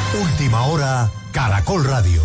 Última hora, Caracol Radio.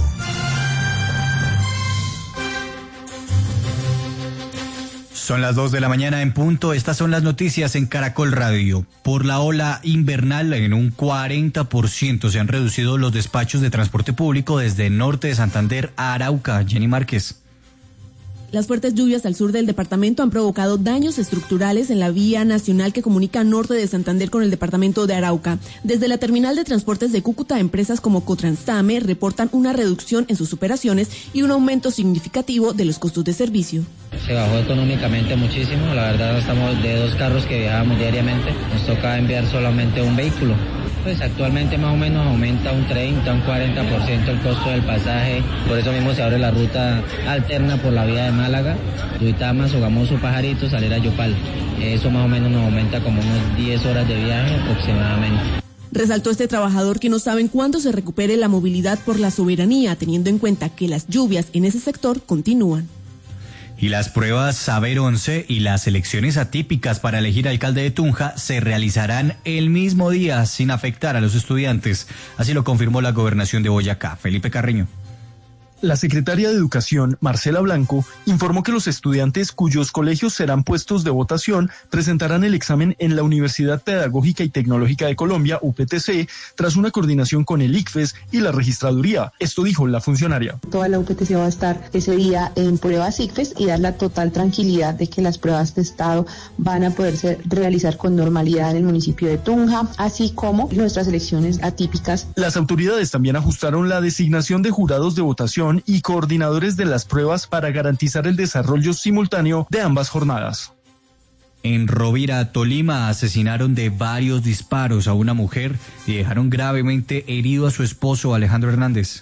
Son las 2 de la mañana en punto. Estas son las noticias en Caracol Radio. Por la ola invernal, en un 40% se han reducido los despachos de transporte público desde el norte de Santander a Arauca. Jenny Márquez. Las fuertes lluvias al sur del departamento han provocado daños estructurales en la vía nacional que comunica norte de Santander con el departamento de Arauca. Desde la terminal de transportes de Cúcuta, empresas como Cotransame reportan una reducción en sus operaciones y un aumento significativo de los costos de servicio. Se bajó económicamente muchísimo, la verdad estamos de 2 carros que viajábamos diariamente, nos toca enviar solamente un vehículo. Pues actualmente más o menos aumenta un 30, un 40% el costo del pasaje, por eso mismo se abre la ruta alterna por la vía de Málaga, Duitama, Sogamoso, Pajarito, salir a Yopal. Eso más o menos nos aumenta como unos 10 horas de viaje aproximadamente. Resaltó este trabajador que no saben cuándo se recupere la movilidad por la soberanía, teniendo en cuenta que las lluvias en ese sector continúan. Y las pruebas Saber 11 y las elecciones atípicas para elegir alcalde de Tunja se realizarán el mismo día sin afectar a los estudiantes. Así lo confirmó la gobernación de Boyacá. Felipe Carreño. La secretaria de Educación, Marcela Blanco, informó que los estudiantes cuyos colegios serán puestos de votación presentarán el examen en la Universidad Pedagógica y Tecnológica de Colombia, UPTC, tras una coordinación con el ICFES y la registraduría. Esto dijo la funcionaria. Toda la UPTC va a estar ese día en pruebas ICFES y dar la total tranquilidad de que las pruebas de estado van a poderse realizar con normalidad en el municipio de Tunja, así como nuestras elecciones atípicas. Las autoridades también ajustaron la designación de jurados de votación y coordinadores de las pruebas para garantizar el desarrollo simultáneo de ambas jornadas. En Rovira, Tolima, asesinaron de varios disparos a una mujer y dejaron gravemente herido a su esposo Alejandro Hernández.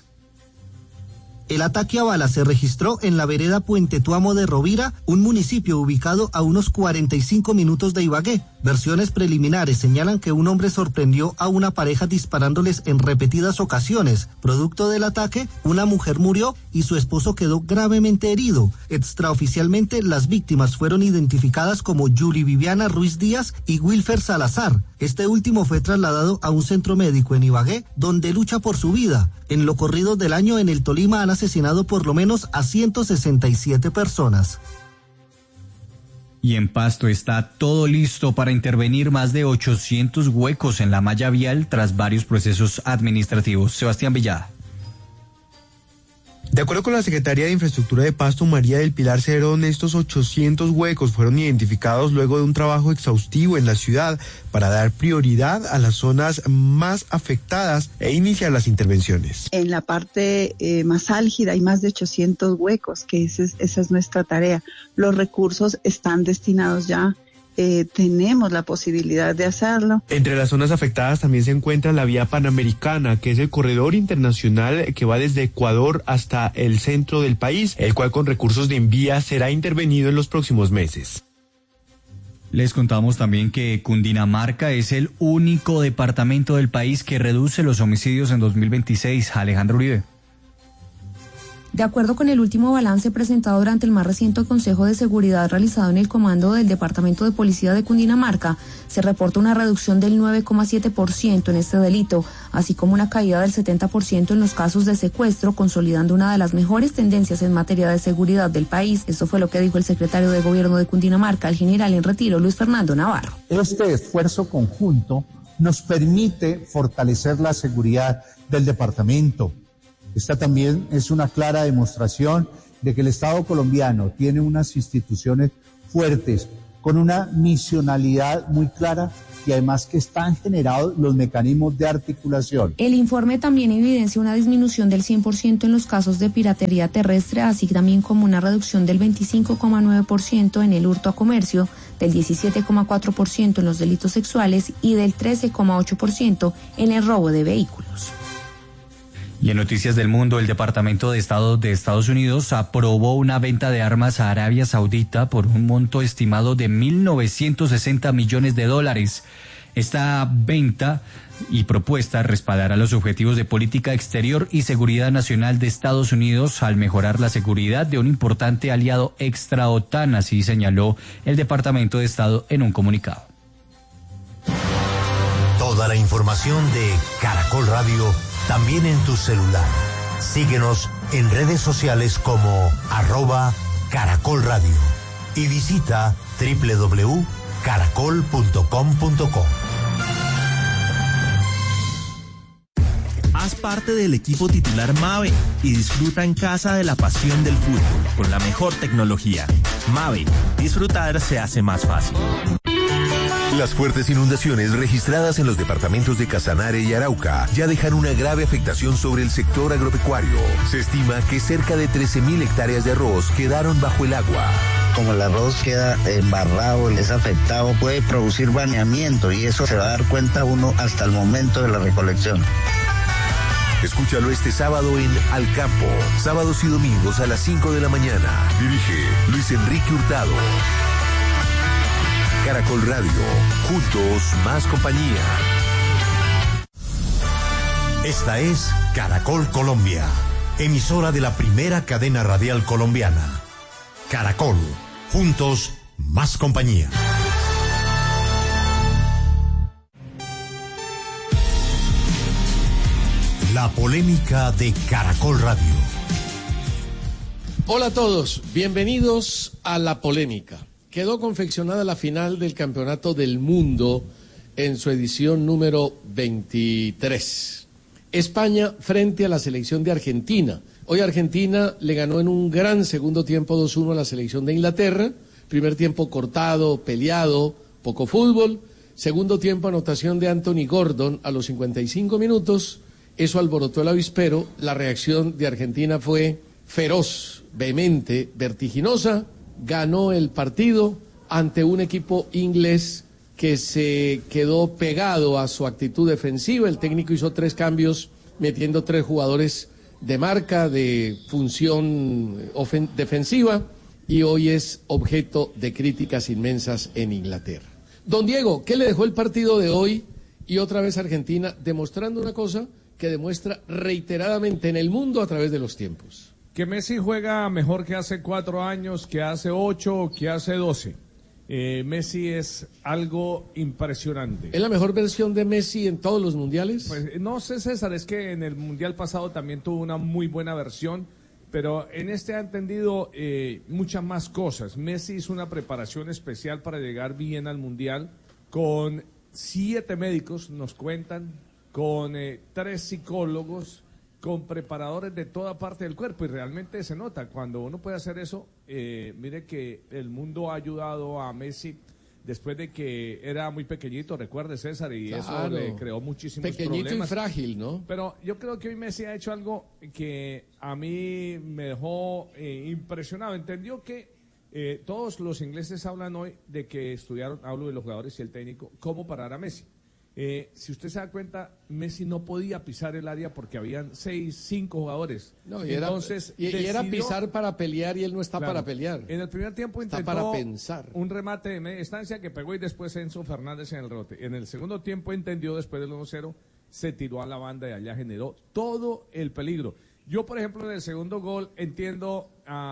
El ataque a bala se registró en la vereda Puente Tuamo de Rovira, un municipio ubicado a unos 45 minutos de Ibagué. Versiones preliminares señalan que un hombre sorprendió a una pareja disparándoles en repetidas ocasiones. Producto del ataque, una mujer murió y su esposo quedó gravemente herido. Extraoficialmente, las víctimas fueron identificadas como Yuri Viviana Ruiz Díaz y Wilfer Salazar. Este último fue trasladado a un centro médico en Ibagué, donde lucha por su vida. En lo corrido del año en el Tolima han asesinado por lo menos a 167 personas. Y en Pasto está todo listo para intervenir más de 800 huecos en la malla vial tras varios procesos administrativos. Sebastián Villada. De acuerdo con la Secretaría de Infraestructura de Pasto, María del Pilar Cerón, estos 800 huecos fueron identificados luego de un trabajo exhaustivo en la ciudad para dar prioridad a las zonas más afectadas e iniciar las intervenciones. En la parte más álgida hay más de 800 huecos, que esa es nuestra tarea. Los recursos están destinados ya. Tenemos la posibilidad de hacerlo. Entre las zonas afectadas también se encuentra la vía panamericana, que es el corredor internacional que va desde Ecuador hasta el centro del país, el cual con recursos de Envía será intervenido en los próximos meses. Les contamos también que Cundinamarca es el único departamento del país que reduce los homicidios en 2026. Alejandro Uribe. De acuerdo con el último balance presentado durante el más reciente Consejo de Seguridad realizado en el comando del Departamento de Policía de Cundinamarca, se reporta una reducción del 9,7% en este delito, así como una caída del 70% en los casos de secuestro, consolidando una de las mejores tendencias en materia de seguridad del país. Esto fue lo que dijo el secretario de Gobierno de Cundinamarca, el general en retiro, Luis Fernando Navarro. Este esfuerzo conjunto nos permite fortalecer la seguridad del departamento. Esta también es una clara demostración de que el Estado colombiano tiene unas instituciones fuertes, con una misionalidad muy clara y además que están generados los mecanismos de articulación. El informe también evidencia una disminución del 100% en los casos de piratería terrestre, así también como una reducción del 25,9% en el hurto a comercio, del 17,4% en los delitos sexuales y del 13,8% en el robo de vehículos. Y en Noticias del Mundo, el Departamento de Estado de Estados Unidos aprobó una venta de armas a Arabia Saudita por un monto estimado de $1.960 millones. Esta venta y propuesta respaldará los objetivos de política exterior y seguridad nacional de Estados Unidos al mejorar la seguridad de un importante aliado extra OTAN, así señaló el Departamento de Estado en un comunicado. Toda la información de Caracol Radio también en tu celular. Síguenos en redes sociales como @Caracol Radio y visita www.caracol.com.co. Haz parte del equipo titular Mave y disfruta en casa de la pasión del fútbol con la mejor tecnología. Mave, disfrutar se hace más fácil. Las fuertes inundaciones registradas en los departamentos de Casanare y Arauca ya dejan una grave afectación sobre el sector agropecuario. Se estima que cerca de 13.000 hectáreas de arroz quedaron bajo el agua. Como el arroz queda embarrado, es afectado, puede producir baneamiento y eso se va a dar cuenta uno hasta el momento de la recolección. Escúchalo este sábado en Al Campo, sábados y domingos a las 5 de la mañana. Dirige Luis Enrique Hurtado. Caracol Radio, juntos más compañía. Esta es Caracol Colombia, emisora de la primera cadena radial colombiana. Caracol, juntos más compañía. La polémica de Caracol Radio. Hola a todos, bienvenidos a La Polémica. Quedó confeccionada la final del Campeonato del Mundo en su edición número 23. España frente a la selección de Argentina. Hoy Argentina le ganó en un gran segundo tiempo 2-1 a la selección de Inglaterra. Primer tiempo cortado, peleado, poco fútbol. Segundo tiempo anotación de Anthony Gordon a los 55 minutos. Eso alborotó el avispero. La reacción de Argentina fue feroz, vehemente, vertiginosa. Ganó el partido ante un equipo inglés que se quedó pegado a su actitud defensiva. El técnico hizo 3 cambios, metiendo 3 jugadores de marca, de función defensiva, y hoy es objeto de críticas inmensas en Inglaterra. Don Diego, ¿qué le dejó el partido de hoy? Y otra vez Argentina demostrando una cosa que demuestra reiteradamente en el mundo a través de los tiempos. Que Messi juega mejor que hace 4 años, que hace 8, que hace 12. Messi es algo impresionante. ¿Es la mejor versión de Messi en todos los mundiales? Pues no sé, César, es que en el mundial pasado también tuvo una muy buena versión, pero en este ha entendido muchas más cosas. Messi hizo una preparación especial para llegar bien al mundial, con 7 médicos, nos cuentan, con 3 psicólogos, con preparadores de toda parte del cuerpo, y realmente se nota cuando uno puede hacer eso. Mire que el mundo ha ayudado a Messi después de que era muy pequeñito, recuerde, César, y claro, eso le creó muchísimos pequeñito problemas. Y frágil, ¿no? Pero yo creo que hoy Messi ha hecho algo que a mí me dejó impresionado. Entendió que todos los ingleses hablan hoy de que estudiaron, hablo de los jugadores y el técnico, cómo parar a Messi. Si usted se da cuenta, Messi no podía pisar el área porque habían 5 jugadores. No, y entonces era pisar para pelear, y él no está para pelear. En el primer tiempo intentó para pensar. Un remate de media distancia que pegó, y después Enzo Fernández en el rebote. En el segundo tiempo entendió, después del 1-0, se tiró a la banda y allá generó todo el peligro. Yo, por ejemplo, en el segundo gol entiendo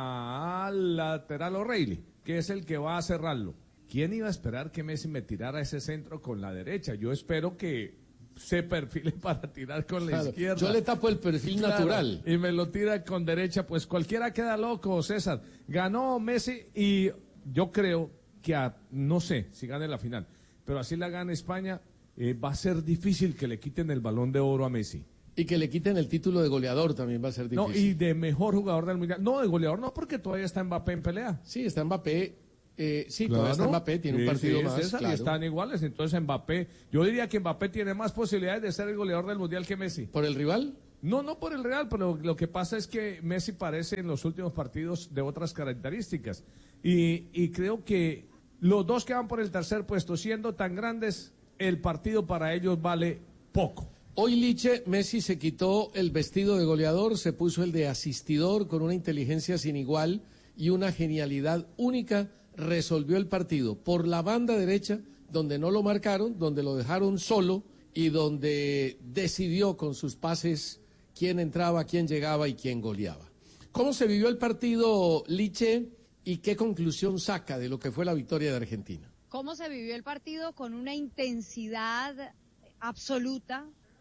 al lateral O'Reilly, que es el que va a cerrarlo. ¿Quién iba a esperar que Messi me tirara ese centro con la derecha? Yo espero que se perfile para tirar con la izquierda. Yo le tapo el perfil natural. Y me lo tira con derecha, pues cualquiera queda loco, César. Ganó Messi y yo creo que, no sé si gane la final, pero así la gana España, va a ser difícil que le quiten el Balón de Oro a Messi. Y que le quiten el título de goleador también va a ser difícil. No, y de mejor jugador del Mundial. No, de goleador no, porque todavía está Mbappé en pelea. Sí, está Mbappé. Sí, claro. Todavía está Mbappé, tiene un partido más. César, claro. Y están iguales, entonces Mbappé, yo diría que Mbappé tiene más posibilidades de ser el goleador del Mundial que Messi. ¿Por el rival? No por el Real, pero lo que pasa es que Messi parece en los últimos partidos de otras características. Y creo que los dos que van por el tercer puesto, siendo tan grandes, el partido para ellos vale poco. Hoy, Liche, Messi se quitó el vestido de goleador, se puso el de asistidor con una inteligencia sin igual y una genialidad única. Resolvió el partido por la banda derecha, donde no lo marcaron, donde lo dejaron solo y donde decidió con sus pases quién entraba, quién llegaba y quién goleaba. ¿Cómo se vivió el partido, Liche, y qué conclusión saca de lo que fue la victoria de Argentina? ¿Cómo se vivió el partido? Con una intensidad absoluta,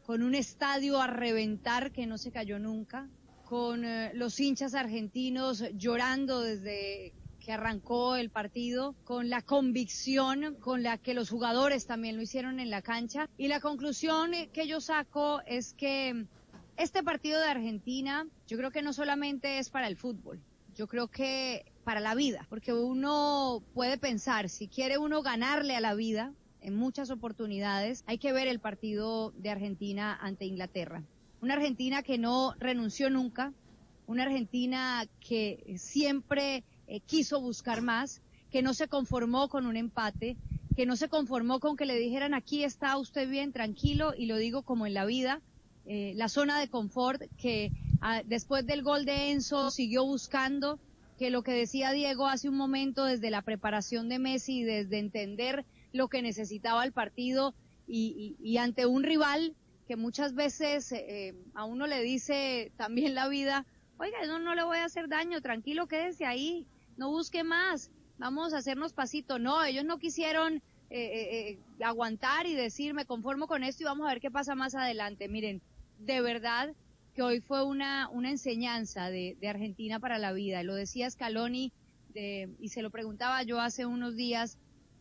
con un estadio a reventar que no se cayó nunca, con los hinchas argentinos llorando desde que arrancó el partido, con la convicción con la que los jugadores también lo hicieron en la cancha. Y la conclusión que yo saco es que este partido de Argentina, yo creo que no solamente es para el fútbol, yo creo que para la vida, porque uno puede pensar, si quiere uno ganarle a la vida, en muchas oportunidades, hay que ver el partido de Argentina ante Inglaterra. Una Argentina que no renunció nunca, una Argentina que siempre quiso buscar más, que no se conformó con un empate, que no se conformó con que le dijeran aquí está usted bien, tranquilo, y lo digo como en la vida, la zona de confort, que después del gol de Enzo siguió buscando, que lo que decía Diego hace un momento desde la preparación de Messi, desde entender lo que necesitaba el partido y ante un rival que muchas veces a uno le dice también la vida, oiga, no le voy a hacer daño, tranquilo, quédese ahí, no busque más, vamos a hacernos pasito. No, ellos no quisieron aguantar y decir, me conformo con esto y vamos a ver qué pasa más adelante. Miren, de verdad que hoy fue una enseñanza de Argentina para la vida. Lo decía Scaloni y se lo preguntaba yo hace unos días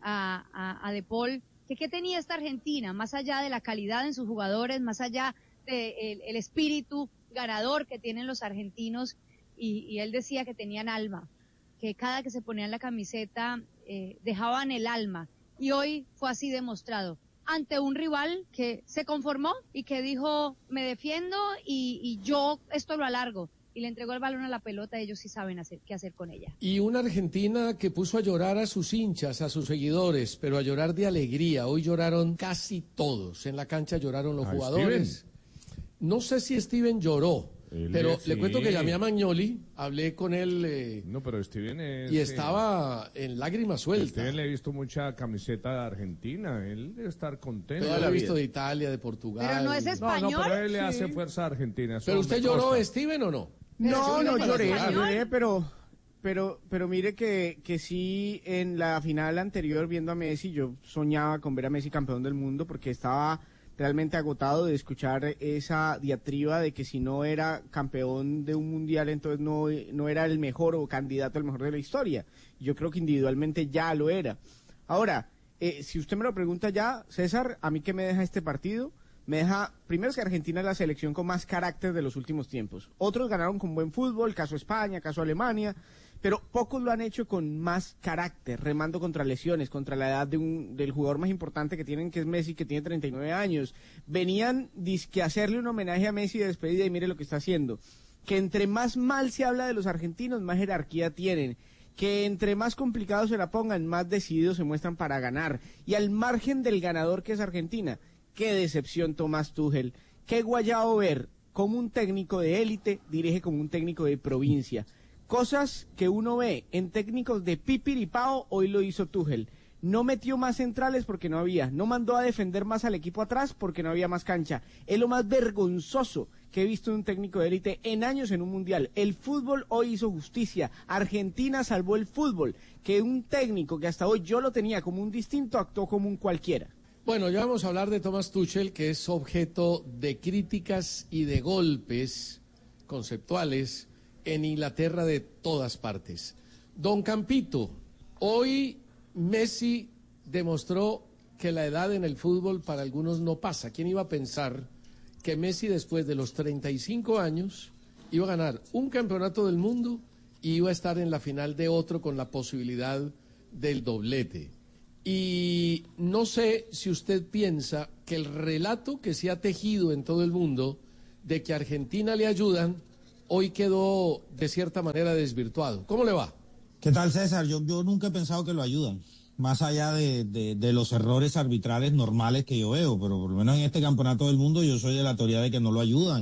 a De Paul, que qué tenía esta Argentina, más allá de la calidad en sus jugadores, más allá del el espíritu ganador que tienen los argentinos, y él decía que tenían alma, que cada que se ponían la camiseta dejaban el alma, y hoy fue así demostrado ante un rival que se conformó y que dijo, me defiendo y yo esto lo alargo, y le entregó el balón a la pelota. Ellos sí saben qué hacer con ella. Y una Argentina que puso a llorar a sus hinchas, a sus seguidores, pero a llorar de alegría. Hoy lloraron casi todos, en la cancha lloraron los jugadores. Steven. No sé si Steven lloró, pero le cuento que llamé a Magnoli, hablé con él. No, pero Steven es... Y estaba en lágrimas sueltas. Steven le he visto mucha camiseta de Argentina, él debe estar contento. Pero lo he visto de Italia, de Portugal. Pero no es español. No, pero él le hace fuerza a Argentina. ¿Pero usted lloró, Steven, o no? No lloré, pero mire que sí, en la final anterior, viendo a Messi, yo soñaba con ver a Messi campeón del mundo, porque estaba realmente agotado de escuchar esa diatriba de que si no era campeón de un mundial, entonces no era el mejor o candidato al mejor de la historia. Yo creo que individualmente ya lo era. Ahora, si usted me lo pregunta ya, César, ¿a mí qué me deja este partido? Me deja, primero, que Argentina es la selección con más carácter de los últimos tiempos. Otros ganaron con buen fútbol, caso España, caso Alemania, pero pocos lo han hecho con más carácter, remando contra lesiones, contra la edad del jugador más importante que tienen, que es Messi, que tiene 39 años. Venían a hacerle un homenaje a Messi de despedida, y mire lo que está haciendo. Que entre más mal se habla de los argentinos, más jerarquía tienen. Que entre más complicados se la pongan, más decididos se muestran para ganar. Y al margen del ganador, que es Argentina, qué decepción Tomás Tuchel, qué guayabo ver cómo un técnico de élite dirige como un técnico de provincia. Cosas que uno ve en técnicos de pipiripao, hoy lo hizo Tuchel. No metió más centrales porque no había, no mandó a defender más al equipo atrás porque no había más cancha. Es lo más vergonzoso que he visto de un técnico de élite en años en un mundial. El fútbol hoy hizo justicia. Argentina salvó el fútbol, que un técnico que hasta hoy yo lo tenía como un distinto actuó como un cualquiera. Bueno, ya vamos a hablar de Thomas Tuchel, que es objeto de críticas y de golpes conceptuales en Inglaterra de todas partes. Don Campito, hoy Messi demostró que la edad en el fútbol para algunos no pasa. ¿Quién iba a pensar que Messi, después de los 35 años, iba a ganar un campeonato del mundo y iba a estar en la final de otro con la posibilidad del doblete? Y no sé si usted piensa que el relato que se ha tejido en todo el mundo de que a Argentina le ayudan, hoy quedó de cierta manera desvirtuado. ¿Cómo le va? ¿Qué tal, César? Yo nunca he pensado que lo ayudan, más allá de los errores arbitrales normales que yo veo, pero por lo menos en este campeonato del mundo yo soy de la teoría de que no lo ayudan.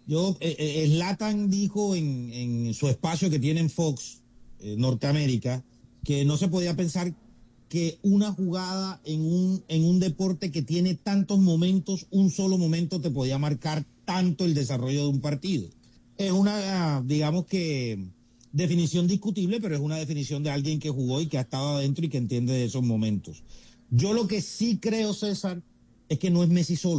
Zlatan dijo en su espacio que tiene en Fox, Norteamérica, que no se podía pensar que una jugada en un deporte que tiene tantos momentos, un solo momento te podía marcar tanto el desarrollo de un partido. Es una, digamos que, definición discutible, pero es una definición de alguien que jugó y que ha estado adentro y que entiende de esos momentos. Yo lo que sí creo, César, es que no es Messi solo.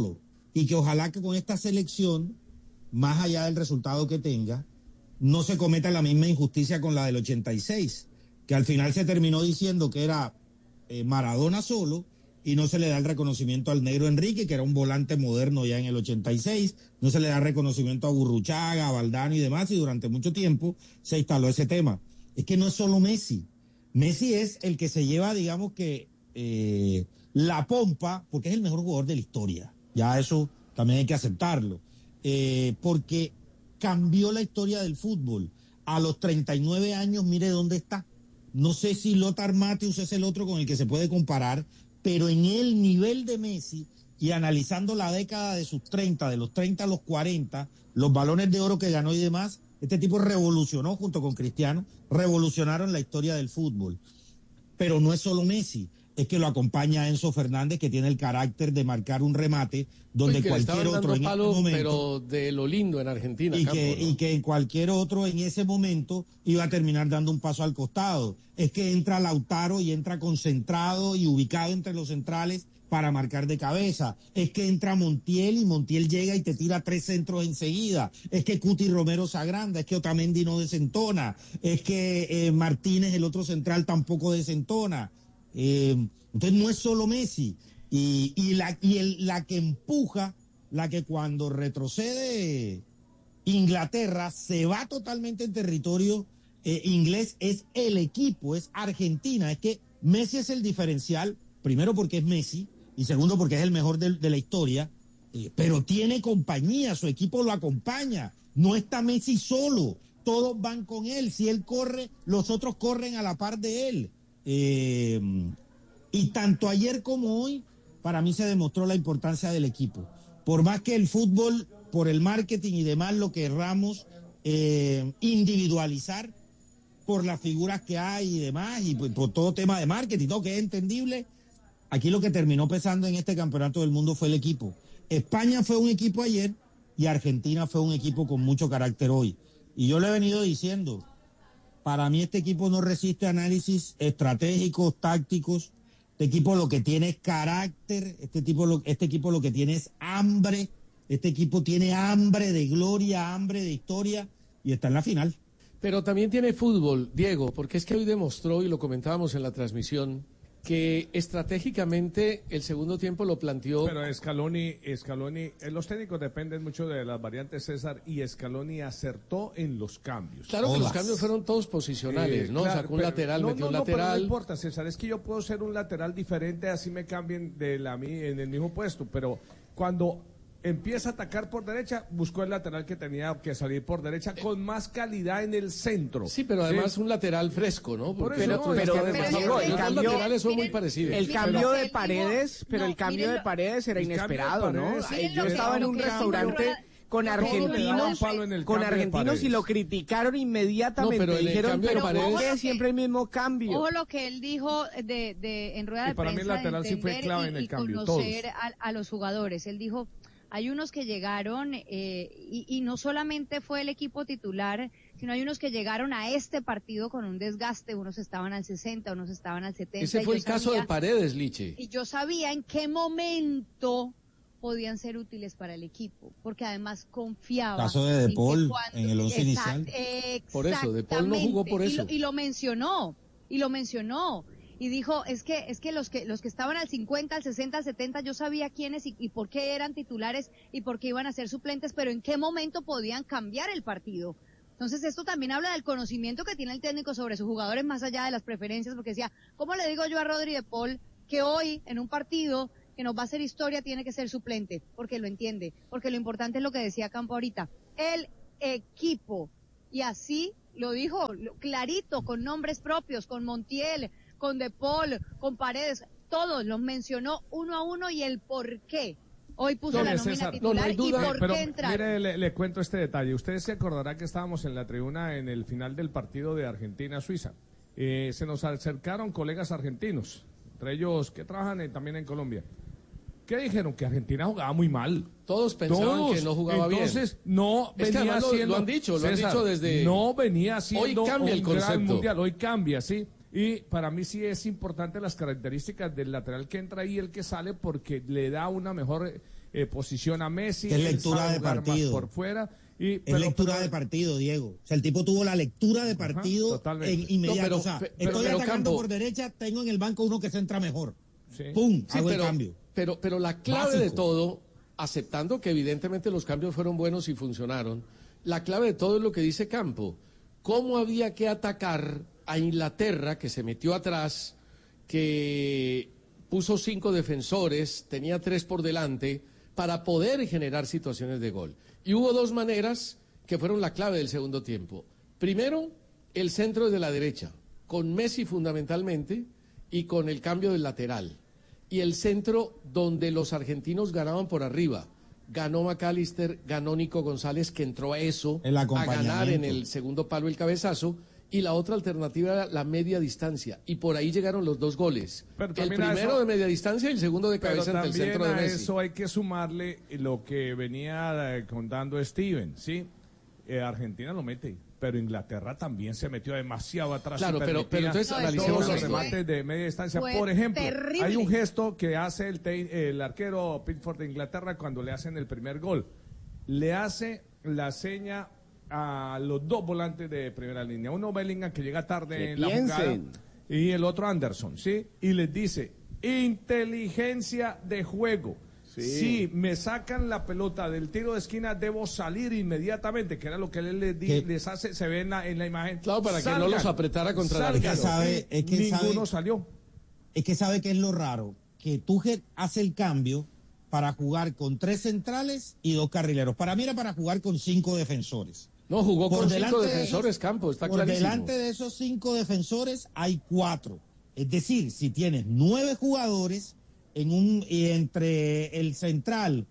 y que ojalá que con esta selección, más allá del resultado que tenga, no se cometa la misma injusticia con la del 86, que al final se terminó diciendo que era Maradona solo y no se le da el reconocimiento al Negro Enrique, que era un volante moderno ya en el 86, no se le da reconocimiento a Burruchaga, a Valdano y demás, y durante mucho tiempo se instaló ese tema. Es que no es solo Messi. Messi es el que se lleva, digamos que, la pompa, porque es el mejor jugador de la historia. Ya eso también hay que aceptarlo. Porque cambió la historia del fútbol. A los 39 años, mire dónde está. No sé si Lothar Matthäus es el otro con el que se puede comparar, pero en el nivel de Messi, y analizando la década de sus 30, de los 30 a los 40, los balones de oro que ganó y demás, este tipo revolucionó junto con Cristiano, revolucionaron la historia del fútbol. Pero no es solo Messi, es que lo acompaña Enzo Fernández, que tiene el carácter de marcar un remate donde cualquier otro en ese momento, pero de lo lindo en Argentina, y que en cualquier otro en ese momento iba a terminar dando un paso al costado. Es que entra Lautaro y entra concentrado y ubicado entre los centrales para marcar de cabeza. Es que entra Montiel y Montiel llega y te tira 3 centros enseguida. Es que Cuti Romero se agranda, es que Otamendi no desentona, es que Martínez, el otro central, tampoco desentona. Entonces no es solo Messi, la que empuja, la que cuando retrocede Inglaterra se va totalmente en territorio inglés, es el equipo, es Argentina. Es que Messi es el diferencial, primero porque es Messi y segundo porque es el mejor de la historia, pero tiene compañía, su equipo lo acompaña, no está Messi solo, todos van con él, si él corre, los otros corren a la par de él. Y tanto ayer como hoy, para mí se demostró la importancia del equipo. Por más que el fútbol, por el marketing y demás, lo querramos individualizar por las figuras que hay y demás, y por todo tema de marketing, todo que es entendible, aquí lo que terminó pesando en este campeonato del mundo fue el equipo. España fue un equipo ayer y Argentina fue un equipo con mucho carácter hoy. Y yo le he venido diciendo, para mí este equipo no resiste análisis estratégicos, tácticos. Este equipo lo que tiene es carácter, este equipo lo que tiene es hambre, este equipo tiene hambre de gloria, hambre de historia y está en la final. Pero también tiene fútbol, Diego, porque es que hoy demostró, y lo comentábamos en la transmisión, que estratégicamente el segundo tiempo lo planteó. Pero Scaloni, los técnicos dependen mucho de las variantes, César, y Scaloni acertó en los cambios. Claro que los cambios fueron todos posicionales, ¿no? Claro, sacó un lateral, metió un lateral. Pero no importa, César, es que yo puedo ser un lateral diferente, así me cambien en el mismo puesto, pero cuando empieza a atacar por derecha, buscó el lateral que tenía que salir por derecha con más calidad en el centro. Sí, pero además un lateral fresco, ¿no? Porque pero los laterales son muy parecidos. El cambio de Paredes, pero el cambio de Paredes era inesperado, ¿no? Yo estaba en un restaurante con argentinos y lo criticaron inmediatamente. No, pero dijeron, pero ¿por qué que siempre el mismo cambio? Ojo lo que él dijo en rueda de prensa. Para mí el lateral sí fue clave en el cambio. Conocer a los jugadores. Él dijo, hay unos que llegaron y no solamente fue el equipo titular, sino hay unos que llegaron a este partido con un desgaste, unos estaban al 60, unos estaban al 70. Ese fue el caso de Paredes, Liche. Y yo sabía en qué momento podían ser útiles para el equipo, porque además confiaba. Caso de Paul en el 11 inicial. Por eso, De Paul no jugó por eso. Y lo mencionó. Y dijo, es que los que estaban al 50, al 60, al 70, yo sabía quiénes y por qué eran titulares y por qué iban a ser suplentes, pero en qué momento podían cambiar el partido. Entonces esto también habla del conocimiento que tiene el técnico sobre sus jugadores más allá de las preferencias, porque decía, ¿cómo le digo yo a Rodri de Paul que hoy en un partido que nos va a hacer historia tiene que ser suplente? Porque lo entiende, porque lo importante es lo que decía Campo ahorita, el equipo. Y así lo dijo clarito, con nombres propios, con Montiel, con De Paul, con Paredes, todos los mencionó uno a uno y el por qué. Hoy puso la nómina titular y por qué entrar. Mire, le cuento este detalle. Usted se acordará que estábamos en la tribuna en el final del partido de Argentina-Suiza. Se nos acercaron colegas argentinos, entre ellos que trabajan también en Colombia. ¿Qué dijeron? Que Argentina jugaba muy mal. Todos pensaban que no jugaba bien. Entonces, no venía siendo... Lo han dicho desde... No venía siendo hoy cambia el concepto. Gran mundial, hoy cambia, sí. Y para mí sí es importante las características del lateral que entra y el que sale porque le da una mejor posiciona a Messi. Es lectura de partido. Por fuera. Es lectura de partido, Diego. O sea, el tipo tuvo la lectura de partido en inmediato. Estoy atacando por derecha, tengo en el banco uno que centra mejor. Sí. ¡Pum! Hago el cambio. Pero la clave de todo, aceptando que evidentemente los cambios fueron buenos y funcionaron, la clave de todo es lo que dice Campo. ¿Cómo había que atacar a Inglaterra, que se metió atrás, que puso 5 defensores, tenía 3 por delante, para poder generar situaciones de gol? Y hubo 2 maneras que fueron la clave del segundo tiempo. Primero, el centro de la derecha, con Messi fundamentalmente y con el cambio del lateral. Y el centro donde los argentinos ganaban por arriba. Ganó McAllister, ganó Nico González, que entró a eso, a ganar en el segundo palo el cabezazo. Y la otra alternativa era la media distancia. Y por ahí llegaron los 2 goles. El primero de media distancia y el segundo de cabeza ante el centro de Messi. A eso hay que sumarle lo que venía contando Steven, ¿sí? Argentina lo mete, pero Inglaterra también se metió demasiado atrás. Claro, pero entonces analicemos los remates de media distancia. Por ejemplo, hay un gesto que hace el arquero Pickford de Inglaterra cuando le hacen el primer gol. Le hace la seña a los 2 volantes de primera línea. Uno Bellingham, que llega tarde en la jugada, y el otro Anderson, ¿sí? Y les dice, inteligencia de juego. Sí. Si me sacan la pelota del tiro de esquina, debo salir inmediatamente, que era lo que él les hace, se ve en la imagen. Claro, para que no los apretara contra la arquero. Ninguno salió. Es que sabe que es lo raro, que Tuchel hace el cambio para jugar con 3 centrales y 2 carrileros. Para mí era para jugar con 5 defensores. No, jugó con 5 defensores, Campo, está clarísimo. Por delante de esos 5 defensores hay 4. Es decir, si tienes 9 jugadores entre el central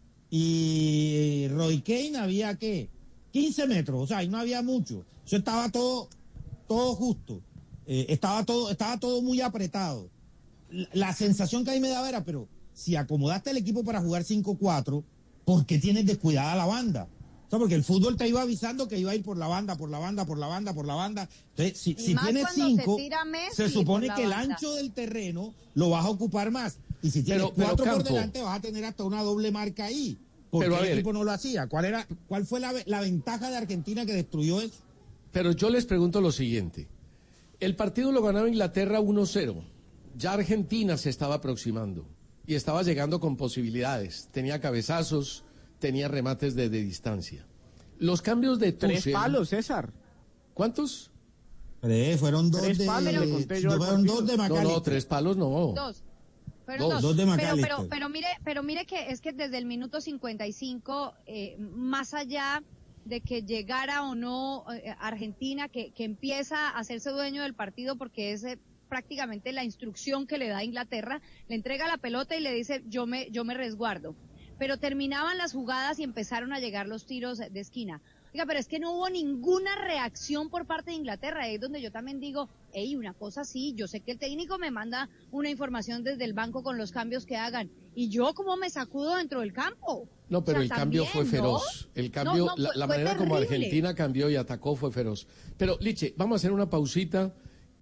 y Roy Keane había, ¿qué? 15 metros, o sea, ahí no había mucho. Eso estaba todo justo. Estaba todo muy apretado. La sensación que ahí me daba era, pero si acomodaste el equipo para jugar 5-4, ¿por qué tienes descuidada la banda? O sea, porque el fútbol te iba avisando que iba a ir por la banda. Entonces, si tienes 5, se supone que el ancho del terreno lo vas a ocupar más. Y si tienes 4 por delante, vas a tener hasta una doble marca ahí. Porque el equipo no lo hacía. ¿Cuál fue la ventaja de Argentina que destruyó eso? Pero yo les pregunto lo siguiente. El partido lo ganaba Inglaterra 1-0. Ya Argentina se estaba aproximando. Y estaba llegando con posibilidades. Tenía cabezazos, tenía remates de distancia. Los cambios de Tuchel... 3 palos, César. ¿Cuántos? Fueron 2 de... Fueron 2 de McAllister. No, 3 palos no. 2. Fueron 2 de McAllister. Pero mire que es que desde el minuto 55, más allá de que llegara o no Argentina, que empieza a hacerse dueño del partido porque es... prácticamente la instrucción que le da Inglaterra, le entrega la pelota y le dice yo me resguardo. Pero terminaban las jugadas y empezaron a llegar los tiros de esquina. Oiga, pero es que no hubo ninguna reacción por parte de Inglaterra, es donde yo también digo, una cosa sí, yo sé que el técnico me manda una información desde el banco con los cambios que hagan, y yo cómo me sacudo dentro del campo. No, pero el cambio fue feroz. El cambio, la manera como Argentina cambió y atacó fue feroz. Pero, Liche, vamos a hacer una pausita.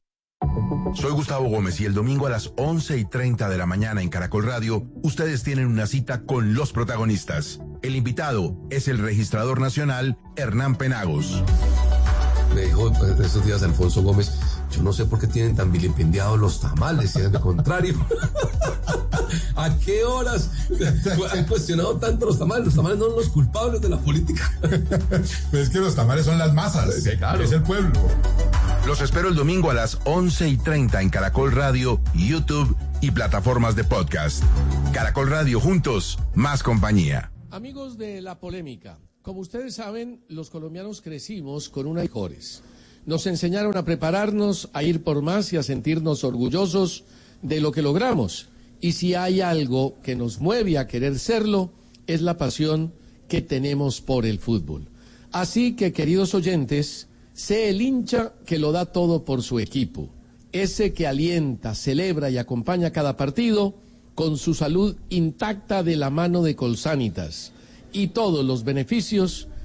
Soy Gustavo Gómez y el domingo a las 11:30 de la mañana en Caracol Radio, ustedes tienen una cita con los protagonistas. El invitado es el registrador nacional Hernán Penagos. Me dijo estos días Alfonso Gómez, yo no sé por qué tienen tan vilipendiados los tamales, y al contrario. ¿A qué horas han cuestionado tanto los tamales? Los tamales no son los culpables de la política. Pues es que los tamales son las masas, sí, claro. Es el pueblo. Los espero el domingo a las 11:30 en Caracol Radio, YouTube y plataformas de podcast. Caracol Radio, juntos, más compañía. Amigos de la polémica, como ustedes saben, los colombianos crecimos con unas mejores. Nos enseñaron a prepararnos, a ir por más y a sentirnos orgullosos de lo que logramos. Y si hay algo que nos mueve a querer serlo, es la pasión que tenemos por el fútbol. Así que, queridos oyentes, sé el hincha que lo da todo por su equipo, ese que alienta, celebra y acompaña cada partido con su salud intacta de la mano de Colsanitas y todos los beneficios